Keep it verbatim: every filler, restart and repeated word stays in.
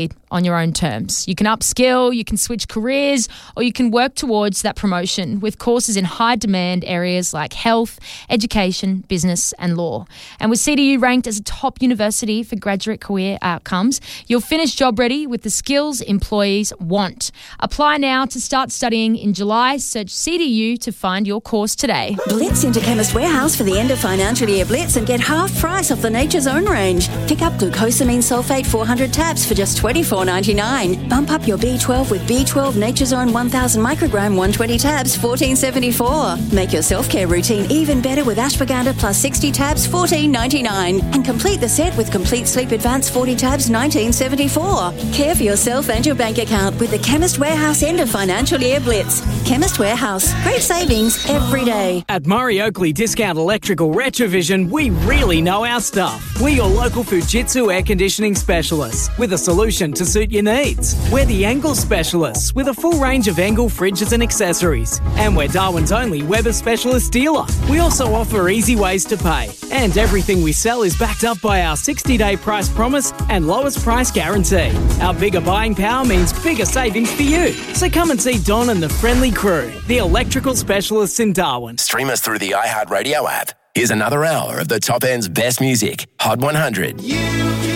on your own terms. You can upskill, you can switch careers, or you can work towards that promotion with courses in high demand areas like health, education, business and law. And with C D U ranked as a top university for graduate career outcomes, you'll finish job ready with the skills employees want. Apply now to start studying in July. Search C D U to find your course today. Blitz into Chemist Warehouse for the end of financial year blitz and get half price off the Nature's Own range. Pick up glucosamine sulfate four hundred tabs for just twenty-four ninety-nine. Bump up your B twelve with B twelve Nature's Own one thousand microgram one hundred twenty tabs, fourteen seventy-four. Make your self-care routine even better with ashwagandha plus sixty tabs, fourteen ninety-nine. And complete the set with Complete Sleep Advanced forty tabs, nineteen seventy-four. Care for yourself and your bank account with the Chemist Warehouse end of financial year blitz. Chemist Warehouse. Great savings every day. At Murray Oakley Discount Electrical Retrovision, we really know our stuff. We're your local Fujitsu air conditioning specialists with a solution to suit your needs. We're the Engel specialists with a full range of Engel fridges and accessories. And we're Darwin's only Weber specialist dealer. We also offer easy ways to pay. And everything we sell is backed up by our sixty-day price promise and lowest price guarantee. Our bigger buying power means bigger savings for you. So come and see Don and the friendly crew, the electrical specialists in Darwin. Stream us through the iHeartRadio app. Here's another hour of the top end's best music, Hot one hundred. You